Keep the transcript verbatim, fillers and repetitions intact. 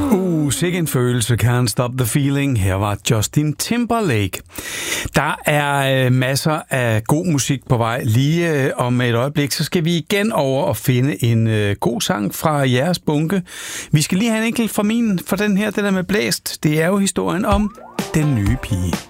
Uh, sikke en følelse, Can't Stop the Feeling. Her var Justin Timberlake. Der er øh, masser af god musik på vej. Lige øh, om et øjeblik, så skal vi igen over og finde en øh, god sang fra jeres bunke. Vi skal lige have en enkelt fra min, for den her, den der med blæst. Det er jo historien om den nye pige.